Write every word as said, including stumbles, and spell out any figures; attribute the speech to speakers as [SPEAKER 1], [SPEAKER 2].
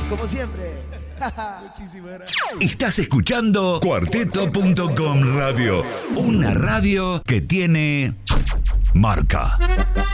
[SPEAKER 1] como siempre.
[SPEAKER 2] Muchísimas gracias.
[SPEAKER 3] Estás escuchando cuarteto punto com Radio, una radio que tiene marca.